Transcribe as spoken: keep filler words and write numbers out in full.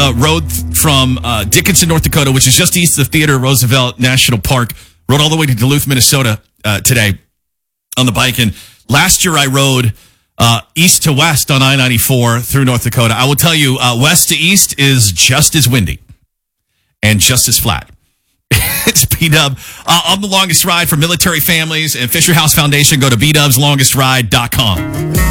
uh, rode from uh, Dickinson, North Dakota, which is just east of Theodore Roosevelt National Park. Rode all the way to Duluth, Minnesota uh, today on the bike. And last year I rode uh, east to west on I ninety-four through North Dakota. I will tell you, uh, west to east is just as windy and just as flat. It's B-Dub. Uh, on the longest ride for military families and Fisher House Foundation, go to b dubs longest ride dot com.